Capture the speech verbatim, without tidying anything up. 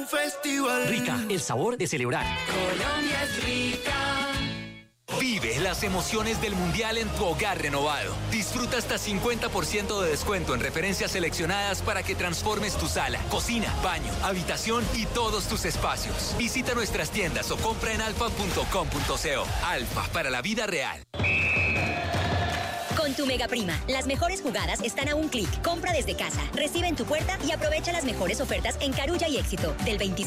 festival. Rica, el sabor de celebrar. Colombia es rica. Vive las emociones del Mundial en tu hogar renovado. Disfruta hasta cincuenta por ciento de descuento en referencias seleccionadas para que transformes tu sala, cocina, baño, habitación y todos tus espacios. Visita nuestras tiendas o compra en alfa punto com punto co. Alfa, para la vida real. Con tu Mega Prima, las mejores jugadas están a un clic. Compra desde casa, recibe en tu puerta y aprovecha las mejores ofertas en Carulla y Éxito. Del veintiséis